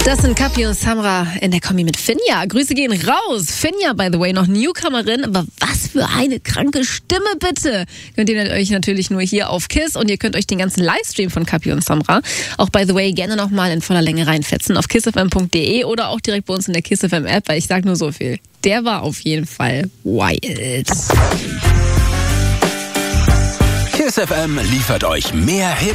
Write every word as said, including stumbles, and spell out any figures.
Das sind Kapi und Samra in der Kombi mit Finja. Grüße gehen raus. Finja, by the way, noch Newcomerin, aber was für eine kranke Stimme, bitte. Könnt ihr euch natürlich nur hier auf KISS und ihr könnt euch den ganzen Livestream von Kapi und Samra auch, by the way, gerne nochmal in voller Länge reinfetzen auf kiss f m punkt d e oder auch direkt bei uns in der KISS F M App, weil ich sag nur so viel. Der war auf jeden Fall wild. KISS F M liefert euch mehr Hits